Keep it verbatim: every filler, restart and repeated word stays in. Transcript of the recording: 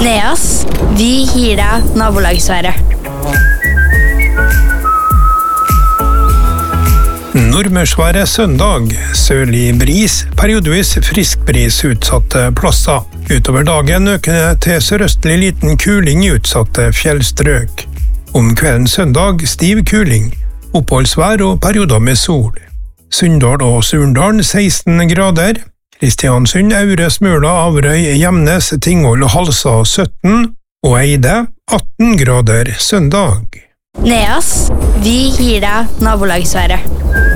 Neas, vi gir deg nabolagsværet. Nordmørsværet søndag, sørlig bris, periodevis frisk bris utsatte plasser. Utover dagen økende til sørøstlig liten kuling i utsatte fjellstrøk. Om kvelden søndag stiv kuling, oppholdsvær og perioder med sol. Sunndal og Surndalen seksten grader, Kristiansund, Aure, Smøla, Averøy, Gjemnes, Tingvoll og Halsa sytten, og Eide atten grader søndag. Neas, vi gir deg nabolagsværet.